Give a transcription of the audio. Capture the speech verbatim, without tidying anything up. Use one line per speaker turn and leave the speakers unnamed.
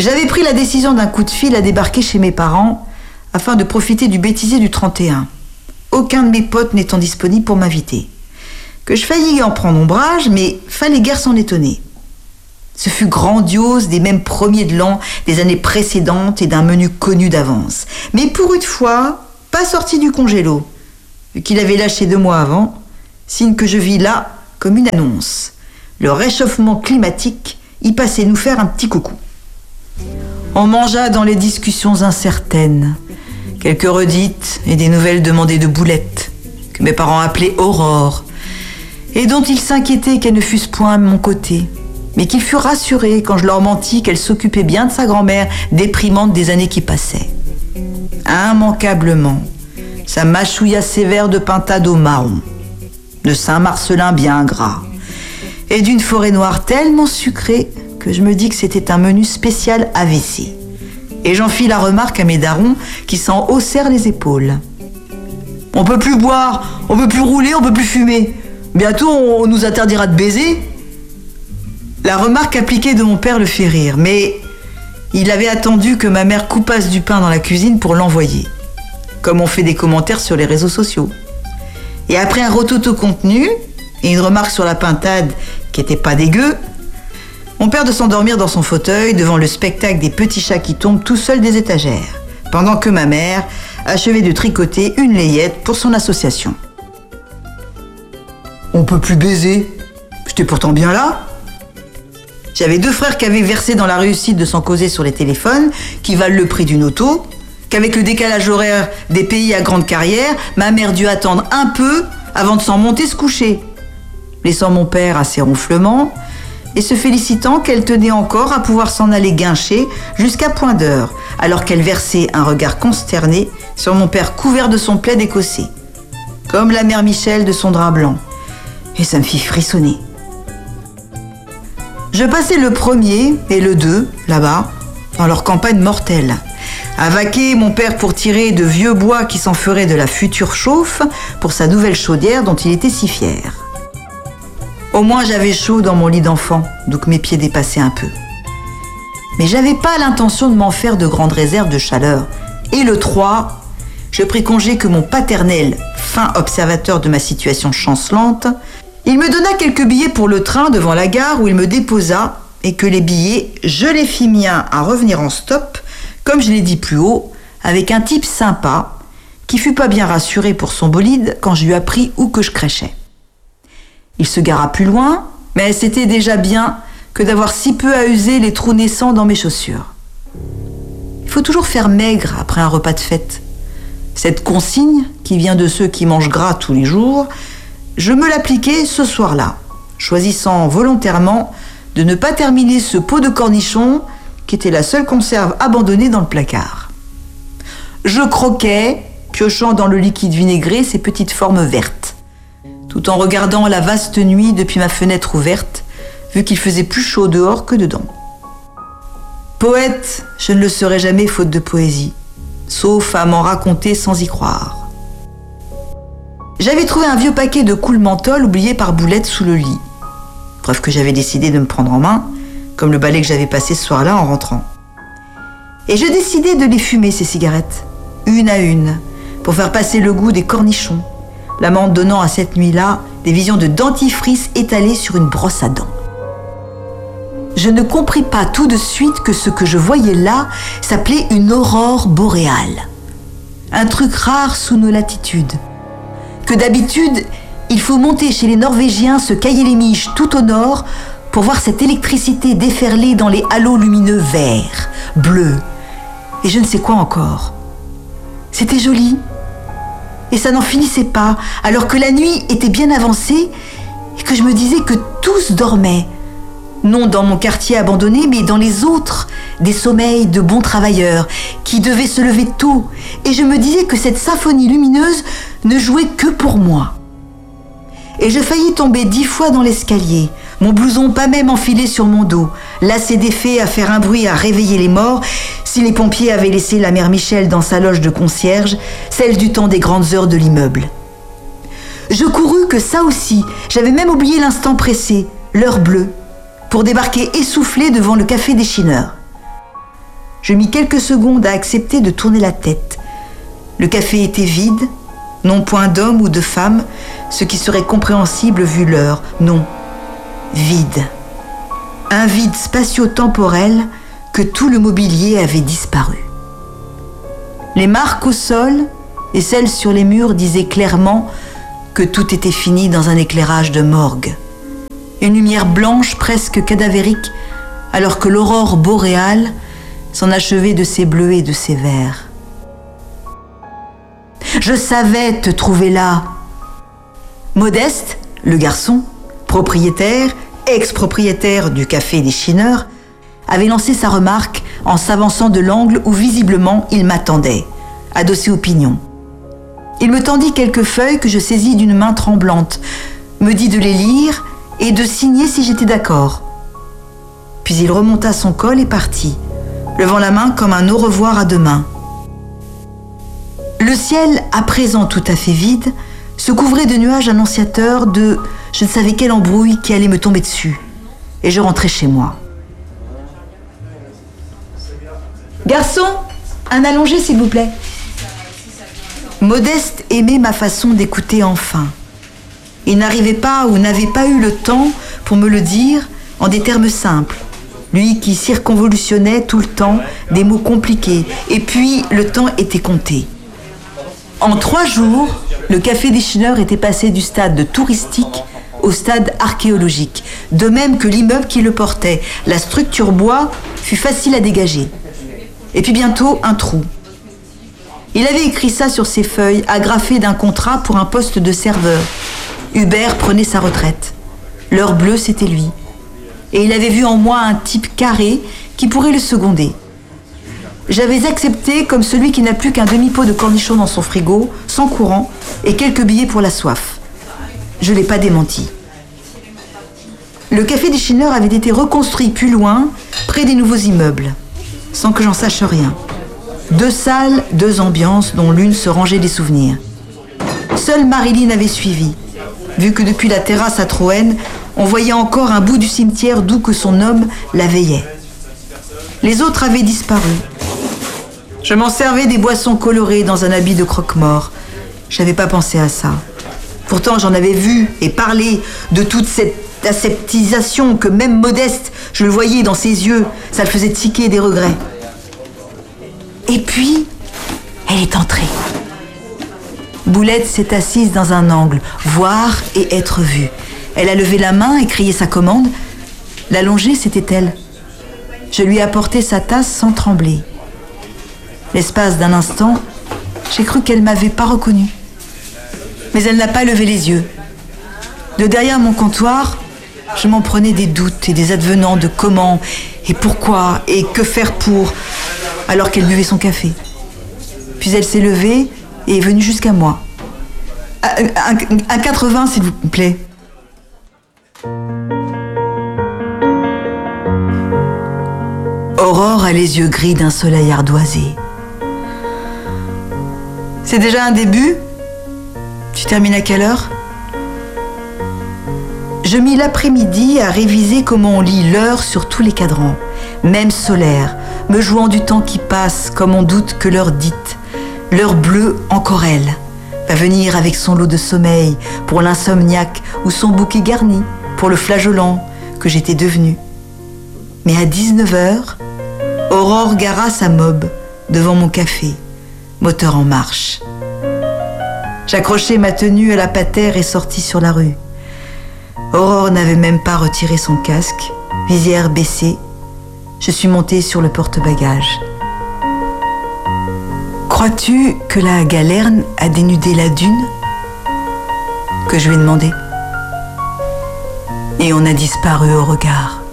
J'avais pris la décision d'un coup de fil à débarquer chez mes parents afin de profiter du bêtisier du trente et un. Aucun de mes potes n'étant disponible pour m'inviter. Que je faillis en prendre ombrage, mais fallait guère s'en étonner. Ce fut grandiose des mêmes premiers de l'an des années précédentes et d'un menu connu d'avance. Mais pour une fois, pas sorti du congélo, vu qu'il avait lâché deux mois avant, signe que je vis là comme une annonce. Le réchauffement climatique y passait nous faire un petit coucou. On mangea dans les discussions incertaines, quelques redites et des nouvelles demandées de Boulette, que mes parents appelaient Aurore, et dont ils s'inquiétaient qu'elle ne fût point à mon côté, mais qu'ils furent rassurés quand je leur mentis qu'elle s'occupait bien de sa grand-mère déprimante des années qui passaient. Immanquablement, ça mâchouilla sévère de pintade au marron, de Saint-Marcelin bien gras, et d'une forêt noire tellement sucrée que je me dis que c'était un menu spécial A V C. Et j'en fis la remarque à mes darons qui s'en haussèrent les épaules. On peut plus boire, on peut plus rouler, on peut plus fumer. Bientôt on nous interdira de baiser. La remarque appliquée de mon père le fit rire, mais il avait attendu que ma mère coupasse du pain dans la cuisine pour l'envoyer, comme on fait des commentaires sur les réseaux sociaux. Et après un rototo contenu et une remarque sur la pintade qui était pas dégueu, mon père de s'endormir dans son fauteuil devant le spectacle des petits chats qui tombent tout seuls des étagères, pendant que ma mère achevait de tricoter une layette pour son association. On peut plus baiser. J'étais pourtant bien là. J'avais deux frères qui avaient versé dans la réussite de s'en causer sur les téléphones, qui valent le prix d'une auto, qu'avec le décalage horaire des pays à grande carrière, ma mère dut attendre un peu avant de s'en monter se coucher, laissant mon père à ses ronflements et se félicitant qu'elle tenait encore à pouvoir s'en aller guincher jusqu'à point d'heure, alors qu'elle versait un regard consterné sur mon père couvert de son plaid écossais, comme la mère Michel de son drap blanc. Et ça me fit frissonner. Je passais le premier et le deux, là-bas, dans leur campagne mortelle, à vaquer mon père pour tirer de vieux bois qui s'en feraient de la future chauffe pour sa nouvelle chaudière dont il était si fier. Au moins j'avais chaud dans mon lit d'enfant, donc mes pieds dépassaient un peu. Mais j'avais pas l'intention de m'en faire de grandes réserves de chaleur. Et le trois, je pris congé que mon paternel, fin observateur de ma situation chancelante, il me donna quelques billets pour le train devant la gare où il me déposa et que les billets, je les fis miens à revenir en stop, comme je l'ai dit plus haut, avec un type sympa qui fut pas bien rassuré pour son bolide quand je lui appris où que je crêchais. Il se gara plus loin, mais c'était déjà bien que d'avoir si peu à user les trous naissants dans mes chaussures. Il faut toujours faire maigre après un repas de fête. Cette consigne, qui vient de ceux qui mangent gras tous les jours, je me l'appliquais ce soir-là, choisissant volontairement de ne pas terminer ce pot de cornichons qui était la seule conserve abandonnée dans le placard. Je croquais, piochant dans le liquide vinaigré ces petites formes vertes, tout en regardant la vaste nuit depuis ma fenêtre ouverte, vu qu'il faisait plus chaud dehors que dedans. Poète, je ne le serai jamais faute de poésie, sauf à m'en raconter sans y croire. J'avais trouvé un vieux paquet de cool menthol oublié par Boulette sous le lit. Preuve que j'avais décidé de me prendre en main, comme le balai que j'avais passé ce soir-là en rentrant. Et je décidai de les fumer, ces cigarettes, une à une, pour faire passer le goût des cornichons, la menthe donnant à cette nuit-là des visions de dentifrice étalées sur une brosse à dents. Je ne compris pas tout de suite que ce que je voyais là s'appelait une aurore boréale. Un truc rare sous nos latitudes. Que d'habitude, il faut monter chez les Norvégiens se cailler les miches tout au nord pour voir cette électricité déferler dans les halos lumineux verts, bleus et je ne sais quoi encore. C'était joli. Et ça n'en finissait pas, alors que la nuit était bien avancée et que je me disais que tous dormaient. Non dans mon quartier abandonné, mais dans les autres, des sommeils de bons travailleurs qui devaient se lever tôt. Et je me disais que cette symphonie lumineuse ne jouait que pour moi. Et je faillis tomber dix fois dans l'escalier, mon blouson pas même enfilé sur mon dos, lassé d'effet à faire un bruit à réveiller les morts, si les pompiers avaient laissé la mère Michel dans sa loge de concierge, celle du temps des grandes heures de l'immeuble. Je courus que ça aussi, j'avais même oublié l'instant pressé, l'heure bleue, pour débarquer essoufflé devant le café des Chineurs. Je mis quelques secondes à accepter de tourner la tête. Le café était vide, non point d'homme ou de femme, ce qui serait compréhensible vu l'heure. Non, vide. Un vide spatio-temporel que tout le mobilier avait disparu. Les marques au sol et celles sur les murs disaient clairement que tout était fini dans un éclairage de morgue. Une lumière blanche presque cadavérique, alors que l'aurore boréale s'en achevait de ses bleus et de ses verts. Je savais te trouver là. Modeste, le garçon, propriétaire, ex-propriétaire du café des Chineurs, avait lancé sa remarque en s'avançant de l'angle où visiblement il m'attendait, adossé au pignon. Il me tendit quelques feuilles que je saisis d'une main tremblante, me dit de les lire et de signer si j'étais d'accord. Puis il remonta son col et partit, levant la main comme un au revoir à demain. Le ciel, à présent tout à fait vide, se couvrait de nuages annonciateurs de je ne savais quelle embrouille qui allait me tomber dessus. Et je rentrais chez moi. Garçon, un allongé s'il vous plaît. Modeste aimait ma façon d'écouter enfin. Il n'arrivait pas ou n'avait pas eu le temps pour me le dire en des termes simples. Lui qui circonvolutionnait tout le temps des mots compliqués. Et puis, le temps était compté. En trois jours, le café des Chineurs était passé du stade touristique au stade archéologique. De même que l'immeuble qui le portait. La structure bois fut facile à dégager. Et puis bientôt, un trou. Il avait écrit ça sur ses feuilles, agrafé d'un contrat pour un poste de serveur. Hubert prenait sa retraite. L'heure bleue, c'était lui. Et il avait vu en moi un type carré qui pourrait le seconder. J'avais accepté comme celui qui n'a plus qu'un demi-pot de cornichons dans son frigo, sans courant, et quelques billets pour la soif. Je ne l'ai pas démenti. Le café des Chineurs avait été reconstruit plus loin, près des nouveaux immeubles, sans que j'en sache rien. Deux salles, deux ambiances, dont l'une se rangeait des souvenirs. Seule Marilyn avait suivi, vu que depuis la terrasse à Troène, on voyait encore un bout du cimetière d'où que son homme la veillait. Les autres avaient disparu. Je m'en servais des boissons colorées dans un habit de croque-mort. J'avais pas pensé à ça. Pourtant, j'en avais vu et parlé de toute cette aseptisation que même Modeste, je le voyais dans ses yeux, ça le faisait tiquer des regrets. Et puis, elle est entrée. Boulette s'est assise dans un angle, voir et être vue. Elle a levé la main et crié sa commande. L'allongée, c'était elle. Je lui ai apporté sa tasse sans trembler. L'espace d'un instant, j'ai cru qu'elle ne m'avait pas reconnue. Mais elle n'a pas levé les yeux. De derrière mon comptoir, je m'en prenais des doutes et des advenants de comment et pourquoi et que faire pour, alors qu'elle buvait son café. Puis elle s'est levée et est venue jusqu'à moi. Un, un, un quatre-vingts, s'il vous plaît. Aurore a les yeux gris d'un soleil ardoisé. C'est déjà un début ? Tu termines à quelle heure ? Je mis l'après-midi à réviser comment on lit l'heure sur tous les cadrans, même solaire, me jouant du temps qui passe comme on doute que l'heure dite. L'heure bleue, encore elle, va venir avec son lot de sommeil pour l'insomniaque ou son bouquet garni pour le flageolant que j'étais devenue. Mais à dix-neuf heures, Aurore gara sa mob devant mon café, moteur en marche. J'accrochai ma tenue à la patère et sortis sur la rue. Aurore n'avait même pas retiré son casque, visière baissée. Je suis montée sur le porte-bagages. Crois-tu que la galerne a dénudé la dune ? Que je lui ai demandé. Et on a disparu au regard.